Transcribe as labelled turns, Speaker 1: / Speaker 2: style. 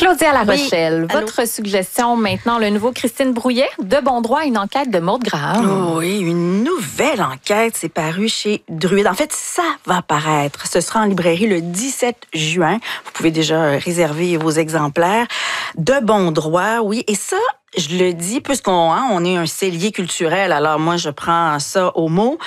Speaker 1: Claudia La
Speaker 2: Oui.
Speaker 1: Rochelle,
Speaker 2: Allô?
Speaker 1: votre suggestion maintenant, le nouveau Christine Brouillet, De bon droit, une enquête de Maude Graham.
Speaker 2: Oui, une nouvelle enquête, c'est paru chez Druide. En fait, ça va paraître. Ce sera en librairie le 17 juin. Vous pouvez déjà réserver vos exemplaires. De bon droit, oui. Et ça, je le dis, puisqu'on on est un cellier culturel, alors moi, je prends ça au mot.